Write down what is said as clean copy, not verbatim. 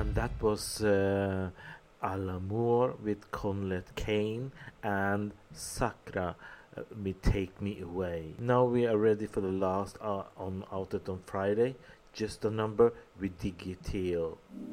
and that was Alamour with Conlet Kane and Sakra with Take Me Away. Now we are ready for the last on Outed on Friday. Just a number with Digiteo.